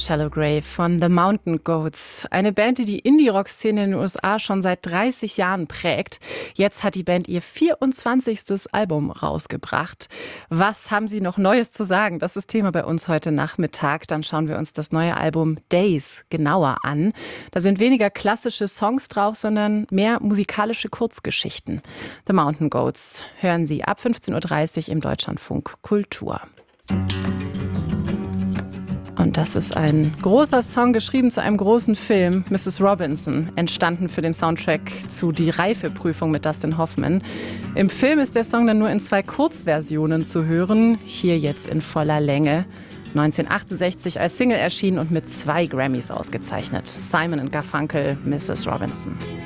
Shallow Grave von The Mountain Goats. Eine Band, die die Indie-Rock-Szene in den USA schon seit 30 Jahren prägt. Jetzt hat die Band ihr 24. Album rausgebracht. Was haben sie noch Neues zu sagen? Das ist Thema bei uns heute Nachmittag. Dann schauen wir uns das neue Album Days genauer an. Da sind weniger klassische Songs drauf, sondern mehr musikalische Kurzgeschichten. The Mountain Goats hören Sie ab 15:30 Uhr im Deutschlandfunk Kultur. Und das ist ein großer Song, geschrieben zu einem großen Film, Mrs. Robinson, entstanden für den Soundtrack zu Die Reifeprüfung mit Dustin Hoffman. Im Film ist der Song dann nur in 2 Kurzversionen zu hören, hier jetzt in voller Länge. 1968 als Single erschienen und mit 2 Grammys ausgezeichnet. Simon & Garfunkel, Mrs. Robinson.